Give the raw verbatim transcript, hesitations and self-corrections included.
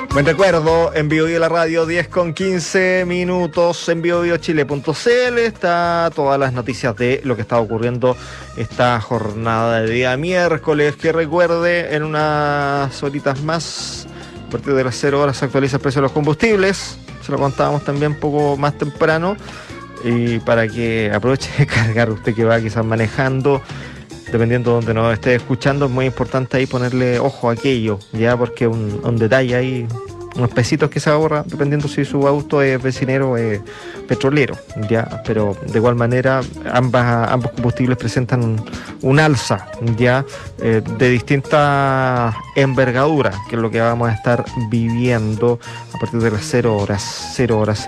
Buen recuerdo, en Bio Bio la radio, diez con quince minutos, en bio bio chile punto c l está todas las noticias de lo que está ocurriendo esta jornada de día miércoles, que recuerde, en unas horitas más, a partir de las cero horas se actualiza el precio de los combustibles, se lo contábamos también un poco más temprano, y para que aproveche de cargar usted que va quizás manejando, dependiendo de donde nos esté escuchando, es muy importante ahí ponerle ojo a aquello, ya, porque un, un detalle ahí, unos pesitos que se ahorra, dependiendo si su auto es vecinero o es petrolero, ya, pero de igual manera ambas, ambos combustibles presentan un, un alza, ya, eh, de distinta envergadura, que es lo que vamos a estar viviendo a partir de las cero horas, cero horas.